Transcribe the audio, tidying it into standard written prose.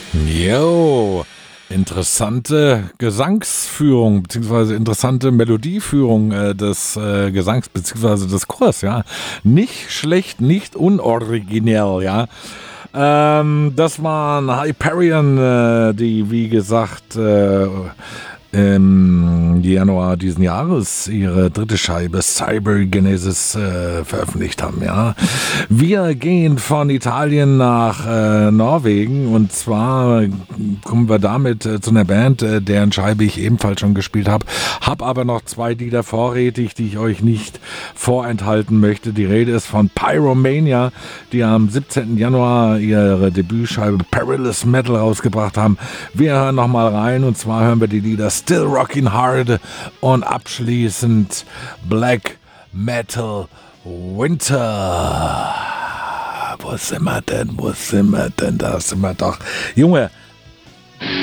Jo, interessante Gesangsführung, beziehungsweise interessante Melodieführung des Gesangs, beziehungsweise des Chors, ja. Nicht schlecht, nicht unoriginell, ja. Das waren Hyperion, die, wie gesagt, im Januar diesen Jahres ihre dritte Scheibe Cybergenesis veröffentlicht haben, ja. Wir gehen von Italien nach Norwegen und zwar kommen wir damit zu einer Band, deren Scheibe ich ebenfalls schon gespielt habe, habe aber noch zwei Lieder vorrätig, die ich euch nicht vorenthalten möchte. Die Rede ist von Pyromania, die am 17. Januar ihre Debütscheibe Perilous Metal rausgebracht haben. Wir hören nochmal rein und zwar hören wir die Lieder Still Rockin' Hard und abschließend Black Metal Winter. Wo sind wir denn? Da sind wir doch. Junge,